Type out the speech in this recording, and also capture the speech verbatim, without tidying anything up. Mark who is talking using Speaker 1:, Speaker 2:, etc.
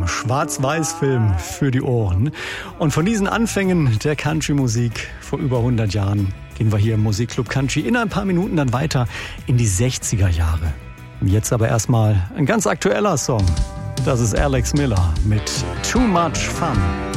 Speaker 1: Schwarz-Weiß-Film für die Ohren. Und von diesen Anfängen der Country-Musik vor über hundert Jahren gehen wir hier im Musikclub Country in ein paar Minuten dann weiter in die sechziger Jahre. Jetzt aber erstmal ein ganz aktueller Song. Das ist Alex Miller mit Too Much Fun.